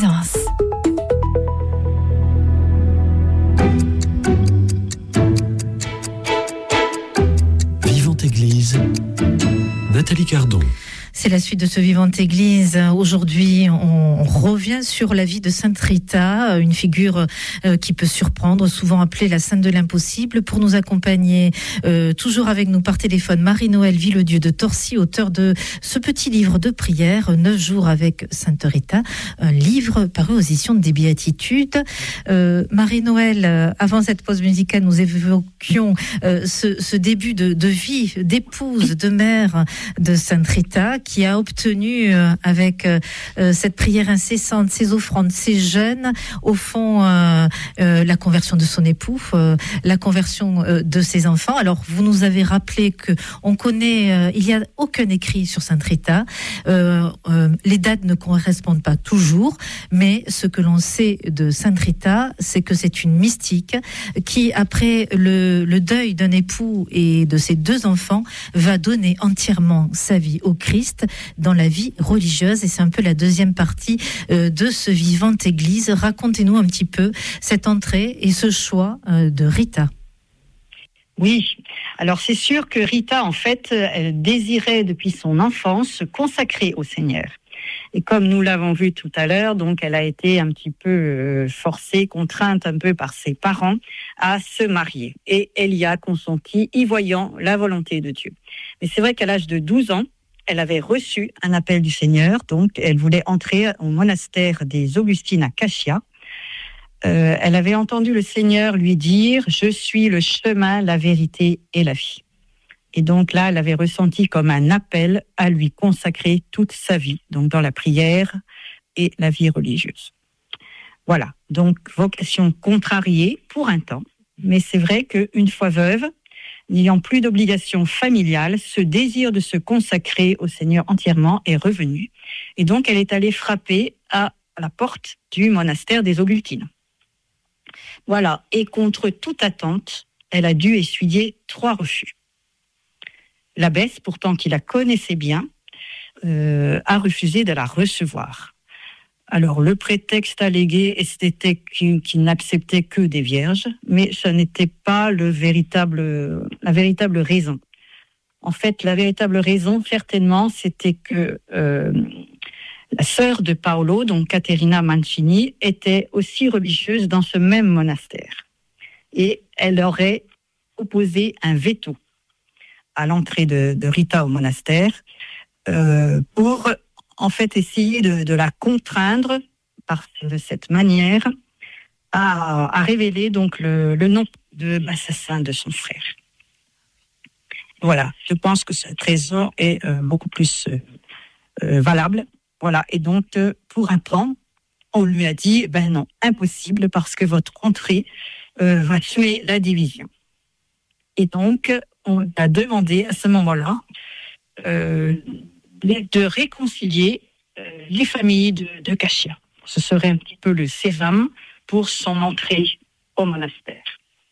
Plaisance. Vivante Église, Nathalie Cardon. C'est la suite de ce Vivante Église. Aujourd'hui, on revient sur la vie de Sainte Rita, une figure qui peut surprendre, souvent appelée la Sainte de l'Impossible. Pour nous accompagner, toujours avec nous par téléphone, Marie-Noëlle Villedieu de Torcy, auteur de ce petit livre de prière, 9 jours avec Sainte Rita, un livre paru aux éditions des Béatitudes. Marie-Noëlle, avant cette pause musicale, nous évoquions ce début de vie, d'épouse, de mère de Sainte Rita, qui a obtenu avec cette prière incessante, ses offrandes, ses jeûnes, au fond la conversion de son époux, la conversion de ses enfants. Alors vous nous avez rappelé que on connaît, il n'y a aucun écrit sur Sainte Rita, les dates ne correspondent pas toujours, mais ce que l'on sait de Sainte Rita, c'est que c'est une mystique qui, après le deuil d'un époux et de ses 2 enfants, va donner entièrement sa vie au Christ dans la vie religieuse, et c'est un peu la deuxième partie de ce Vivante Église. Racontez-nous un petit peu cette entrée et ce choix de Rita. Oui, alors c'est sûr que Rita, en fait, elle désirait depuis son enfance se consacrer au Seigneur. Et comme nous l'avons vu tout à l'heure, donc elle a été un petit peu forcée, contrainte un peu par ses parents à se marier. Et elle y a consenti, y voyant la volonté de Dieu. Mais c'est vrai qu'à l'âge de 12 ans, elle avait reçu un appel du Seigneur, donc elle voulait entrer au monastère des Augustines à Cachia. Elle avait entendu le Seigneur lui dire « Je suis le chemin, la vérité et la vie ». Et donc là, elle avait ressenti comme un appel à lui consacrer toute sa vie, donc dans la prière et la vie religieuse. Voilà, donc vocation contrariée pour un temps, mais c'est vrai qu'une fois veuve, n'ayant plus d'obligations familiales, ce désir de se consacrer au Seigneur entièrement est revenu. Et donc, elle est allée frapper à la porte du monastère des Augustines. Voilà, et contre toute attente, elle a dû essuyer 3 refus. L'abbesse, pourtant qui la connaissait bien, a refusé de la recevoir. Alors, le prétexte allégué, c'était qu'il n'acceptait que des vierges, mais ce n'était pas la véritable raison. En fait, la véritable raison, certainement, c'était que la sœur de Paolo, donc Caterina Mancini, était aussi religieuse dans ce même monastère. Et elle aurait opposé un veto à l'entrée de Rita au monastère pour en fait essayer de la contraindre de cette manière à révéler donc le nom de l'assassin de son frère. Voilà, je pense que cette raison est beaucoup plus valable. Voilà, et donc pour un temps, on lui a dit non, impossible parce que votre entrée va tuer la division. Et donc on a demandé à ce moment-là de réconcilier les familles de Cachia. Ce serait un petit peu le sésame pour son entrée au monastère.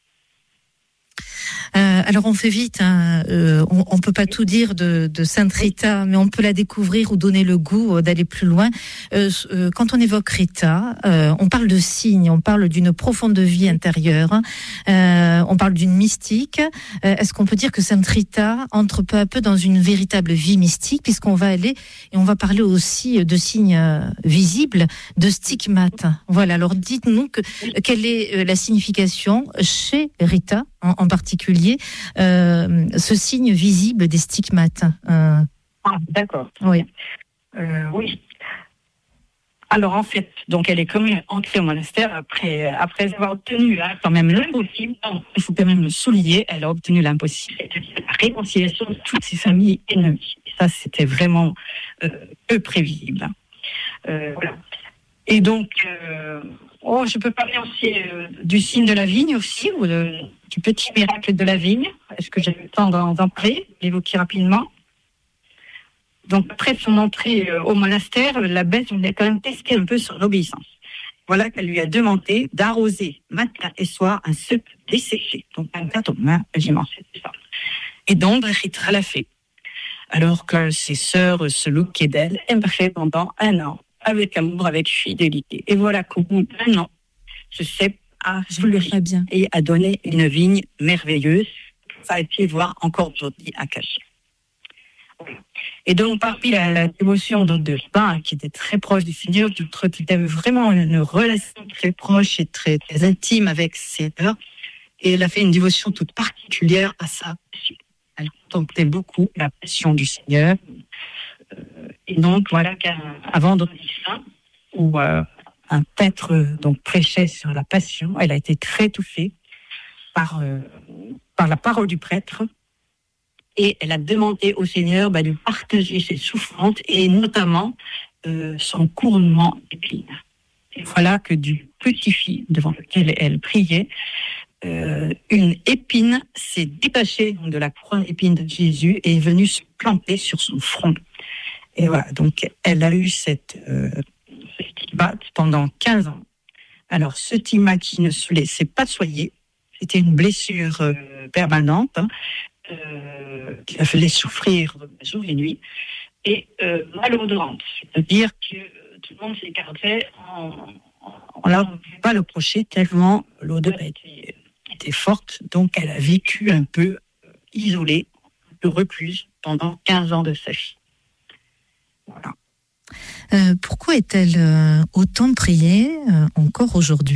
Alors on fait vite, hein. On peut pas tout dire de Sainte Rita, mais on peut la découvrir ou donner le goût d'aller plus loin. Quand on évoque Rita, on parle de signes, on parle d'une profonde vie intérieure, on parle d'une mystique. Est-ce qu'on peut dire que Sainte Rita entre peu à peu dans une véritable vie mystique, puisqu'on va aller et on va parler aussi de signes visibles, de stigmates. Voilà, alors dites-nous quelle est la signification chez Rita en particulier, ce signe visible des stigmates. D'accord. Oui. Oui. Alors en fait, donc elle est quand même entrée au monastère après avoir obtenu quand même l'impossible. Il faut quand même le souligner, elle a obtenu l'impossible, c'est-à-dire la réconciliation de toutes ses familles ennemies. Et ça, c'était vraiment peu prévisible. Voilà. Et donc, je peux parler aussi du signe de la vigne aussi, ou du petit miracle de la vigne. Est-ce que j'ai le temps d'en parler, l'évoquer rapidement? Donc, après son entrée au monastère, l'abbesse voulait quand même tester un peu son obéissance. Voilà qu'elle lui a demandé d'arroser matin et soir un cep desséché, donc un gâteau de main, c'est ça. Et donc, Rita l'a fait. Alors que ses sœurs se moquaient d'elle, elle l'a fait pendant 1 an. avec amour, avec fidélité. Et voilà qu'au bout d'un an, ce cep a fleuri et a donné une vigne merveilleuse. Ça a été voir encore aujourd'hui à Cachet. Et donc, parmi la dévotion de Pain, qui était très proche du Seigneur, qui avait vraiment une relation très proche et très, très intime avec ses sœurs, et elle a fait une dévotion toute particulière à sa passion. Elle contemplait beaucoup la passion du Seigneur. Et donc, voilà qu'un vendredi saint, où un prêtre donc prêchait sur la passion, elle a été très touchée par la parole du prêtre. Et elle a demandé au Seigneur de partager ses souffrances et notamment son couronnement d'épines. Et voilà que du petit fil devant lequel elle priait, une épine s'est détachée de la couronne d'épines de Jésus et est venue se planter sur son front. Et voilà, donc elle a eu cette stigmate pendant 15 ans. Alors ce stigmate qui ne se laissait pas soigner, c'était une blessure permanente, qui la faisait souffrir jour et nuit, et malodorante. C'est-à-dire que tout le monde s'écartait, on ne pouvait pas le procher tellement l'odeur était forte. Donc elle a vécu un peu isolée, un peu recluse pendant 15 ans de sa vie. Voilà. Pourquoi est-elle autant priée encore aujourd'hui ?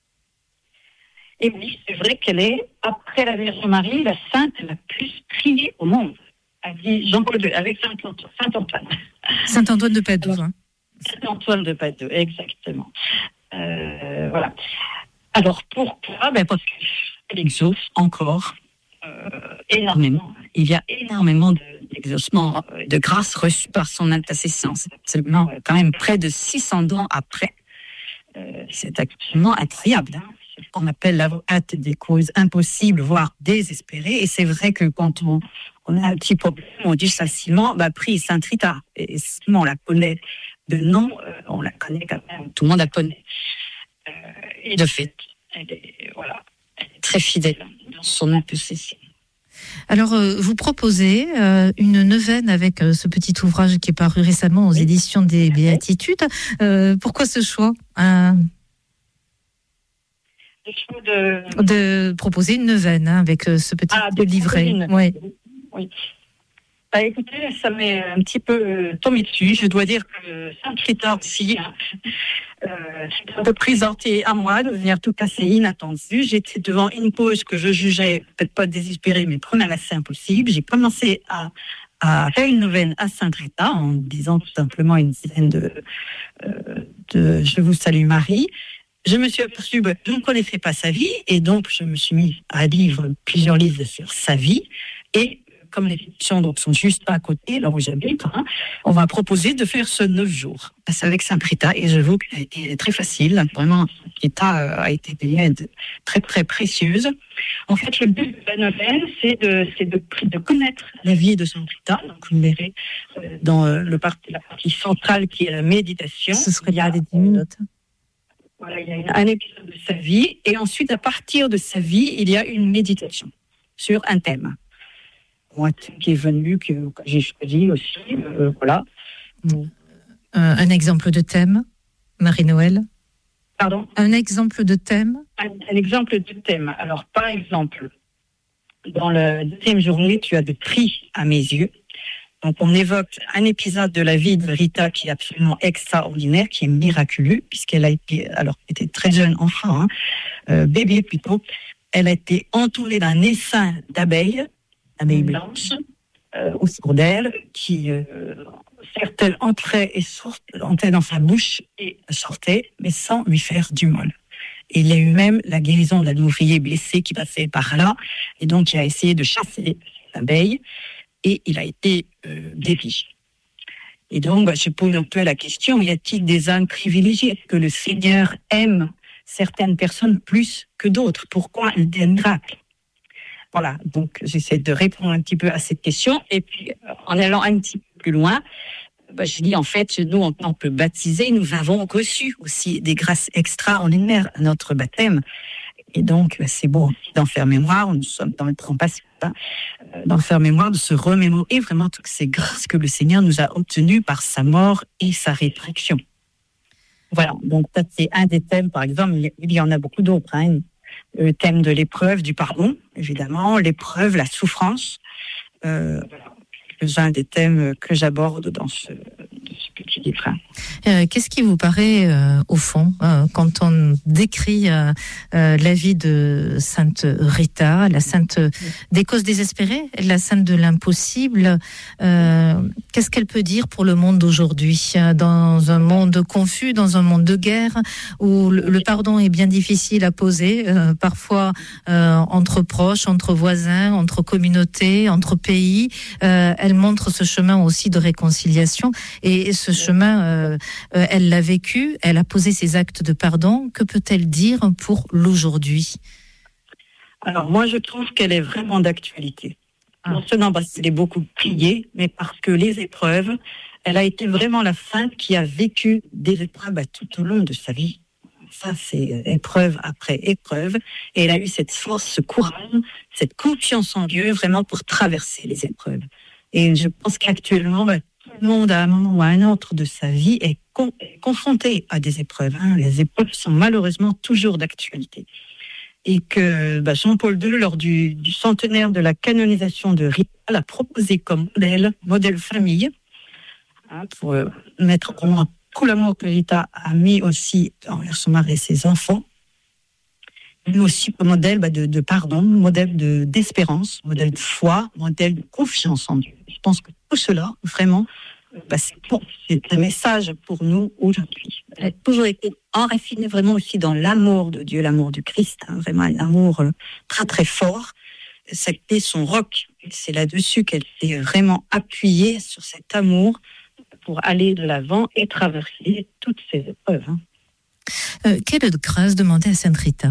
Et oui, c'est vrai qu'elle est, après la Vierge Marie, la sainte la plus priée au monde, a dit Jean-Paul II, avec Saint-Antoine. Saint-Antoine de Padoue. Saint-Antoine de Padoue, exactement. Voilà. Alors pourquoi ? Parce qu'elle exauce encore énormément. Il y a énormément d'exaucements, de grâces reçues par son intercession. C'est absolument quand même près de 600 ans après. C'est absolument incroyable. C'est ce qu'on appelle l'avocate des causes impossibles, voire désespérées. Et c'est vrai que quand on a un petit problème, on dit facilement, prie Sainte Rita. Et sinon, on la connaît de nom, on la connaît quand même, tout le monde la connaît. Et de fait, elle est très fidèle dans son intercession. Alors, vous proposez une neuvaine avec ce petit ouvrage qui est paru récemment aux éditions des Béatitudes. Pourquoi ce choix de proposer une neuvaine avec ce petit livret. Oui. Écoutez, ça m'est un petit peu tombé dessus. Je dois dire que Sainte Rita aussi, c'est un peu présenté à moi de manière tout à fait inattendue. J'étais devant une pause que je jugeais peut-être pas désespérée, mais première assez impossible. J'ai commencé à faire une neuvaine à Sainte Rita en disant tout simplement une dizaine de Je vous salue Marie. Je me suis aperçue que je ne connaissais pas sa vie et donc je me suis mis à lire plusieurs livres sur sa vie et comme les éditions sont juste pas à côté, là où j'habite, on va proposer de faire ce 9 jours. C'est avec Sainte Rita et j'avoue qu'elle a été très facile. Vraiment, Rita a été une aide très très précieuse. En fait, le but de la neuvaine, c'est de connaître la vie de Sainte Rita. Donc, vous verrez dans la partie centrale qui est la méditation. Ce serait bien des 10 minutes. Voilà, il y a un épisode de sa vie et ensuite, à partir de sa vie, il y a une méditation sur un thème. Moi, qui est venu, que j'ai choisi aussi, voilà. Un exemple de thème, Marie-Noël. Pardon ? Un exemple de thème. Un exemple de thème. Alors, par exemple, dans la deuxième journée, tu as de prix à mes yeux. Donc, on évoque un épisode de la vie de Rita qui est absolument extraordinaire, qui est miraculeux, puisqu'elle a été, alors, était très jeune enfant, bébé plutôt. Elle a été entourée d'un essaim d'abeilles blanches, autour d'elle, qui, certaines entraient dans sa bouche et sortaient, mais sans lui faire du mal. Et il y a eu même la guérison d'un ouvrier blessé qui passait par là, et donc il a essayé de chasser l'abeille, et il a été guéri. Et donc, je pose un peu la question, y a-t-il des âmes privilégiées que le Seigneur aime certaines personnes plus que d'autres? Pourquoi des miracles? Voilà, donc j'essaie de répondre un petit peu à cette question. Et puis, en allant un petit peu plus loin, je dis en fait, nous, en tant que baptisés, nous avons reçu aussi des grâces extraordinaires à notre baptême. Et donc, c'est bon d'en faire mémoire. Nous sommes dans le temps pas, dans sa mémoire, de se remémorer vraiment toutes ces grâces que le Seigneur nous a obtenues par sa mort et sa résurrection. Voilà, donc ça c'est un des thèmes, par exemple, il y en a beaucoup d'autres. Hein. Le thème de l'épreuve, du pardon, évidemment, l'épreuve, la souffrance. Quelques-uns des thèmes que j'aborde dans ce petit livre. Qu'est-ce qui vous paraît, au fond, quand on décrit la vie de Sainte Rita, la sainte des causes désespérées, la sainte de l'impossible, qu'est-ce qu'elle peut dire pour le monde d'aujourd'hui, dans un monde confus, dans un monde de guerre, où le pardon est bien difficile à poser, parfois entre proches, entre voisins, entre communautés, entre pays. Elle montre ce chemin aussi de réconciliation, et ce chemin, elle l'a vécu, elle a posé ses actes de pardon. Que peut-elle dire pour l'aujourd'hui ? Alors moi, je trouve qu'elle est vraiment d'actualité. Non seulement parce qu'elle est beaucoup priée, mais parce que les épreuves, elle a été vraiment la sainte qui a vécu des épreuves tout au long de sa vie. Ça, c'est épreuve après épreuve. Et elle a eu cette force, ce courage, cette confiance en Dieu, vraiment pour traverser les épreuves. Et je pense qu'actuellement, tout le monde, à un moment ou à un autre de sa vie, est confronté à des épreuves. Hein. Les épreuves sont malheureusement toujours d'actualité. Et que Jean-Paul II, lors du centenaire de la canonisation de Rita, l'a proposé comme modèle famille, hein, pour mettre au moins tout l'amour que Rita a mis aussi envers son mari et ses enfants. Mais aussi comme modèle de pardon, modèle d'espérance, modèle de foi, modèle de confiance en Dieu. Je pense que tout cela, vraiment, c'est un message pour nous aujourd'hui. Elle a toujours été enracinée vraiment aussi dans l'amour de Dieu, l'amour du Christ, hein, vraiment un amour très très fort. C'était son roc. C'est là-dessus qu'elle s'est vraiment appuyée sur cet amour pour aller de l'avant et traverser toutes ces épreuves. Hein. Quelle grâce demander à Sainte Rita ?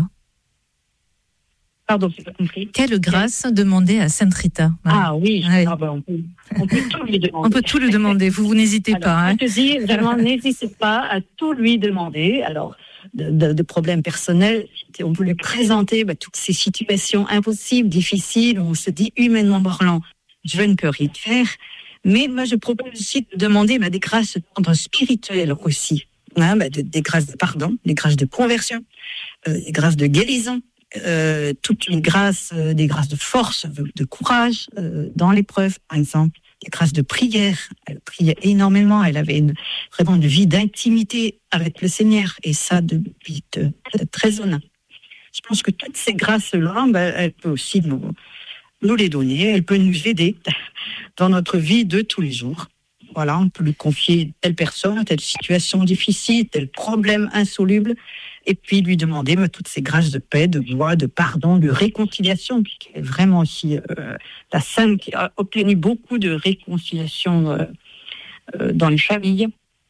Pardon, j'ai pas compris. Quelle grâce demander à Sainte Rita ? Ah oui, ouais. On peut tout lui demander. On peut tout lui demander, vous n'hésitez pas. Hein. Je te dis, vraiment, n'hésitez pas à tout lui demander. Alors, de problèmes personnels, on peut lui présenter toutes ces situations impossibles, difficiles, où on se dit, humainement parlant, je ne peux rien faire. Mais moi, je propose aussi de demander des grâces d'ordre spirituel aussi. Hein, des grâces de pardon, des grâces de conversion, des grâces de guérison. Toutes les grâces, des grâces de force, de courage dans l'épreuve, par exemple, des grâces de prière. Elle priait énormément, elle avait vraiment une vie d'intimité avec le Seigneur, et ça depuis très jeune. Je pense que toutes ces grâces-là, elle peut aussi nous les donner, elle peut nous aider dans notre vie de tous les jours. Voilà, on peut lui confier telle personne, telle situation difficile, tel problème insoluble, et puis lui demander toutes ces grâces de paix, de joie, de pardon, de réconciliation, qui est vraiment aussi la sainte qui a obtenu beaucoup de réconciliation dans les familles.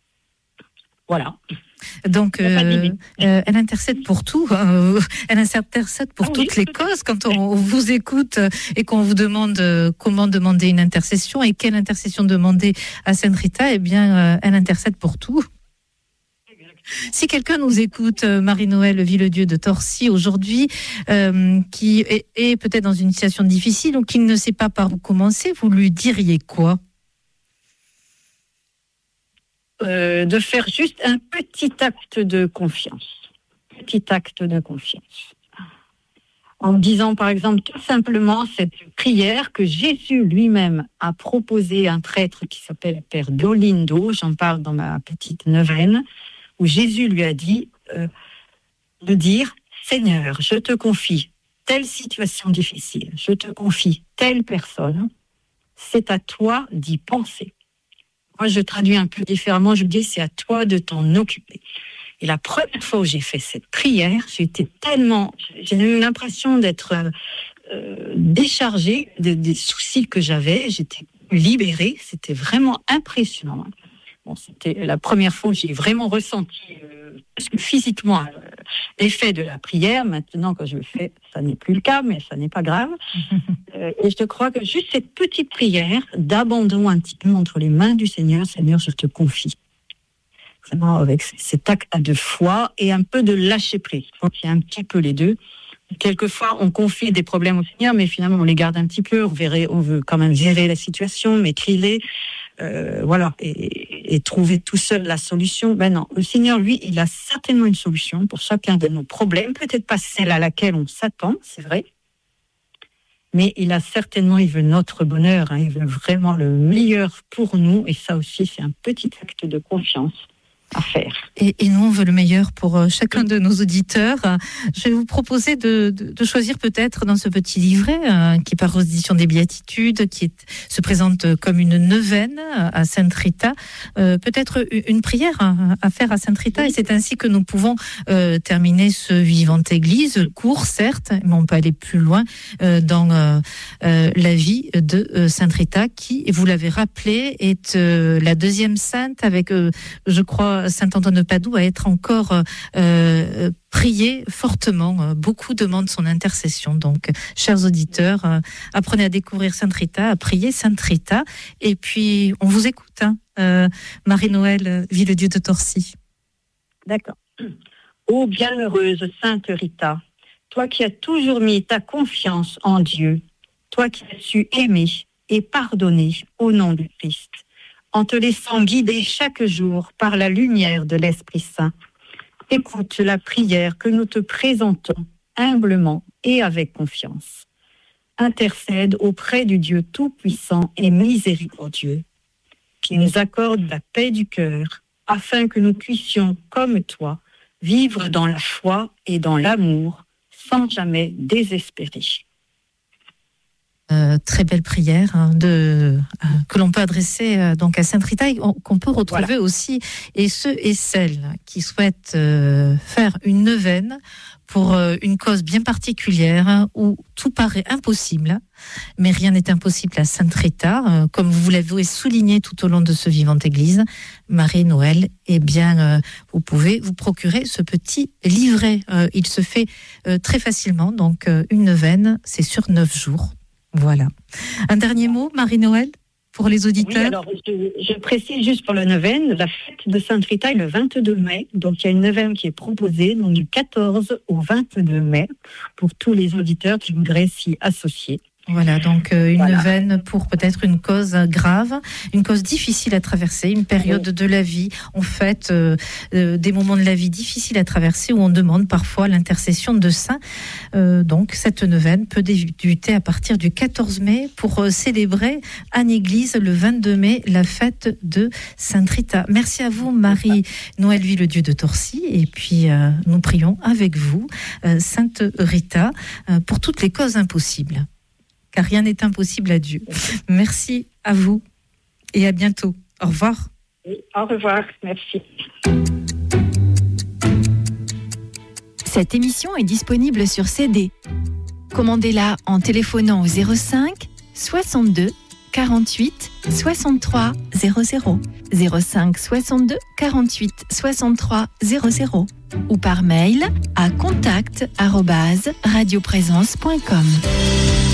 Voilà. Donc, elle intercède pour tout. Elle intercède pour toutes les causes. Quand on vous écoute et qu'on vous demande comment demander une intercession et quelle intercession demander à Sainte Rita, eh bien, elle intercède pour tout. Si quelqu'un nous écoute, Marie-Noëlle Villedieu de Torcy aujourd'hui, qui est peut-être dans une situation difficile ou qui ne sait pas par où commencer, vous lui diriez quoi ? De faire juste un petit acte de confiance. Petit acte de confiance. En disant, par exemple, tout simplement cette prière que Jésus lui-même a proposée à un prêtre qui s'appelle Père Dolindo, j'en parle dans ma petite neuvaine, où Jésus lui a dit de dire « Seigneur, je te confie telle situation difficile, je te confie telle personne, c'est à toi d'y penser. » Moi, je traduis un peu différemment, je dis « c'est à toi de t'en occuper ». Et la première fois où j'ai fait cette prière, j'ai eu l'impression d'être déchargée des soucis que j'avais, j'étais libérée, c'était vraiment impressionnant. Bon, c'était la première fois où j'ai vraiment ressenti physiquement l'effet de la prière. Maintenant, quand je le fais, ça n'est plus le cas, mais ça n'est pas grave. Et je crois que juste cette petite prière d'abandon un petit peu entre les mains du Seigneur, Seigneur, je te confie. Vraiment avec cet acte de foi et un peu de lâcher prise. Je crois qu'il y a un petit peu les deux. Quelquefois, on confie des problèmes au Seigneur, mais finalement, on les garde un petit peu. On veut quand même gérer la situation, maîtriser, et trouver tout seul la solution. Ben non, le Seigneur, lui, il a certainement une solution pour chacun de nos problèmes. Peut-être pas celle à laquelle on s'attend, c'est vrai. Mais il veut notre bonheur. Il veut vraiment le meilleur pour nous. Et ça aussi, c'est un petit acte de confiance à faire. Et nous, on veut le meilleur pour chacun de nos auditeurs. Je vais vous proposer de choisir peut-être dans ce petit livret qui part aux éditions des Béatitudes, se présente comme une neuvaine à Sainte Rita, peut-être une prière à faire à Sainte Rita. Et c'est ainsi que nous pouvons terminer ce Vivante Église, court certes, mais on peut aller plus loin dans la vie de Sainte Rita, qui, vous l'avez rappelé, est la deuxième sainte avec, je crois, Saint-Antoine de Padoue, à être encore prié fortement. Beaucoup demandent son intercession. Donc, chers auditeurs, apprenez à découvrir Sainte Rita, à prier Sainte Rita. Et puis, on vous écoute, Marie-Noël Villedieu de Torcy. D'accord. Ô bienheureuse Sainte Rita, toi qui as toujours mis ta confiance en Dieu, toi qui as su aimer et pardonner au nom du Christ, en te laissant guider chaque jour par la lumière de l'Esprit Saint. Écoute la prière que nous te présentons humblement et avec confiance. Intercède auprès du Dieu Tout-Puissant et Miséricordieux, qui nous accorde la paix du cœur, afin que nous puissions, comme toi, vivre dans la foi et dans l'amour, sans jamais désespérer. Très belle prière que l'on peut adresser donc à Sainte Rita, et qu'on peut retrouver aussi, et ceux et celles qui souhaitent faire une neuvaine pour une cause bien particulière où tout paraît impossible, mais rien n'est impossible à Sainte Rita, comme vous l'avez souligné tout au long de ce Vivante Église, Marie-Noël. Eh bien, vous pouvez vous procurer ce petit livret. Il se fait très facilement, donc une neuvaine, c'est sur 9 jours. Voilà. Un dernier mot, Marie-Noël, pour les auditeurs. Oui, alors je précise juste pour la neuvaine, la fête de Sainte Rita est le 22 mai. Donc il y a une neuvaine qui est proposée donc, du 14 au 22 mai pour tous les auditeurs qui voudraient s'y associer. Voilà, donc une neuvaine pour peut-être une cause grave, une cause difficile à traverser, une période de la vie. On fête des moments de la vie difficiles à traverser où on demande parfois l'intercession de saints. Donc cette neuvaine peut débuter à partir du 14 mai pour célébrer en église le 22 mai la fête de Sainte Rita. Merci à vous Marie-Noël Villedieu de Torcy, et puis nous prions avec vous Sainte Rita pour toutes les causes impossibles. Car rien n'est impossible à Dieu. Merci à vous et à bientôt. Au revoir. Oui, au revoir, merci. Cette émission est disponible sur CD. Commandez-la en téléphonant au 05 62 48 63 00. 05 62 48 63 00 ou par mail à contact@radioprésence.com.